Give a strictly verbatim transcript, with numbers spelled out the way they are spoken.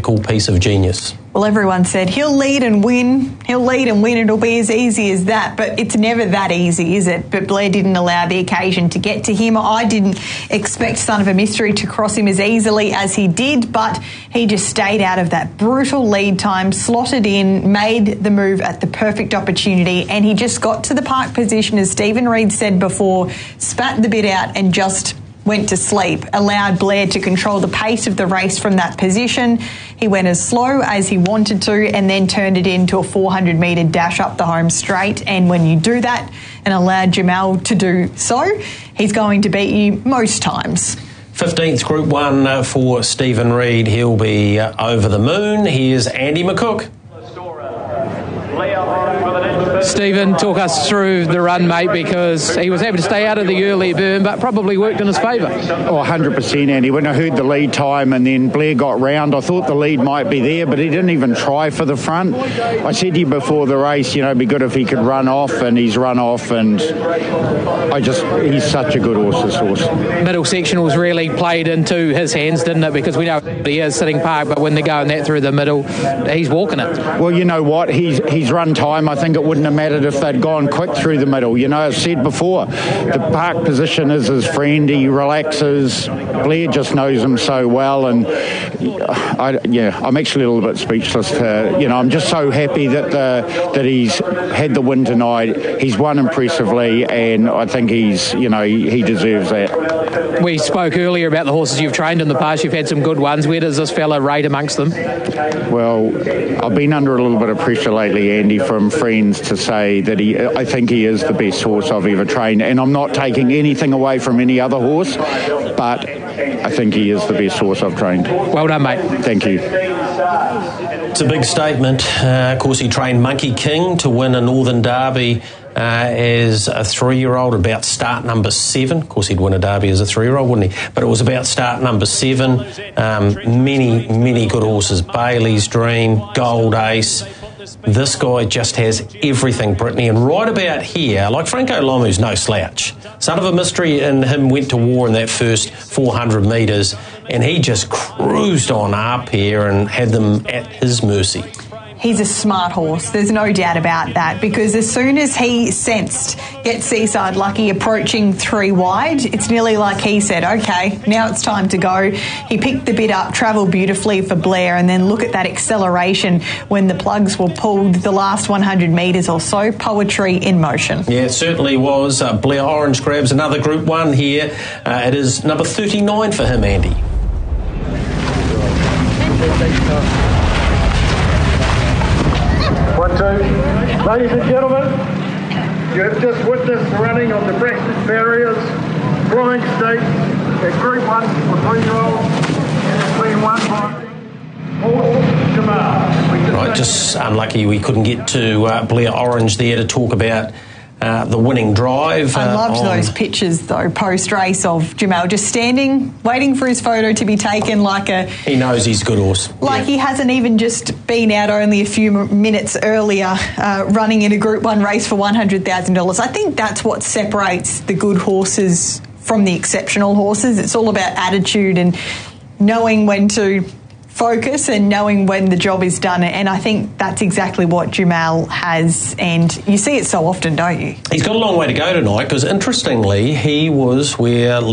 tactical piece of genius. Well, everyone said he'll lead and win, he'll lead and win, it'll be as easy as that, but it's never that easy, is it? But Blair didn't allow the occasion to get to him. I didn't expect Son of a Mystery to cross him as easily as he did, but he just stayed out of that brutal lead time, slotted in, made the move at the perfect opportunity, and he just got to the park position, as Stephen Reid said before, spat the bit out and just went to sleep, allowed Blair to control the pace of the race from that position. He went as slow as he wanted to and then turned it into a four hundred metre dash up the home straight. And when you do that and allow Jamal to do so, he's going to beat you most times. fifteenth Group one uh, for Stephen Reid. He'll be uh, over the moon. Here's Andy McCook. Stephen, talk us through the run, mate, because he was able to stay out of the early burn, but probably worked in his favour. Oh, one hundred percent, Andy. When I heard the lead time and then Blair got round, I thought the lead might be there, but he didn't even try for the front. I said to you before the race, you know, it'd be good if he could run off, and he's run off, and I just, he's such a good horse, this horse. Middle sectionals really played into his hands, didn't it? Because we know he is sitting park, but when they're going that through the middle, he's walking it. Well, you know what? He's, he's run time. I think it wouldn't have mattered if they'd gone quick through the middle. You know, I've said before, the park position is his friend. He relaxes. Blair just knows him so well, and I, yeah, I'm actually a little bit speechless. To, you know, I'm just so happy that the that he's had the win tonight. He's won impressively, and I think he's, you know, he, he deserves that. We spoke earlier about the horses you've trained in the past. You've had some good ones. Where does this fella rate amongst them? Well, I've been under a little bit of pressure lately, Andy, from friends to say that he, I think he is the best horse I've ever trained, and I'm not taking anything away from any other horse, but I think he is the best horse I've trained. Well done, mate. Thank you. It's a big statement. Uh, of course, he trained Monkey King to win a Northern Derby uh, as a three-year-old, about start number seven. Of course, he'd win a Derby as a three-year-old, wouldn't he? But it was about start number seven. Um, many, many good horses. Bailey's Dream, Gold Ace. This guy just has everything, Brittany. And right about here, like Franco Lomu's no slouch. Son of a Mystery and him went to war in that first four hundred metres, and he just cruised on up here and had them at his mercy. He's a smart horse, there's no doubt about that, because as soon as he sensed Get Seaside Lucky approaching three wide, it's nearly like he said, okay, now it's time to go. He picked the bit up, travelled beautifully for Blair, and then look at that acceleration when the plugs were pulled the last one hundred metres or so. Poetry in motion. Yeah, it certainly was. Uh, Blair Orange grabs another Group one here. Uh, it is number thirty-nine for him, Andy. One, two. Ladies and gentlemen, you have just witnessed the running of the Braxton Barriers Flying Stakes at Group one for three-year-olds, and it's been won by Horse Jamal. Right, just unlucky we couldn't get to uh, Blair Orange there to talk about Uh, the winning drive. I uh, loved on... those pictures, though, post-race of Jamal just standing, waiting for his photo to be taken like a... He knows he's a good horse. Like yeah. he hasn't even just been out only a few minutes earlier uh, running in a Group one race for one hundred thousand dollars. I think that's what separates the good horses from the exceptional horses. It's all about attitude and knowing when to focus and knowing when the job is done, and I think that's exactly what Jamal has, and you see it so often, don't you? He's got a long way to go tonight, because interestingly he was where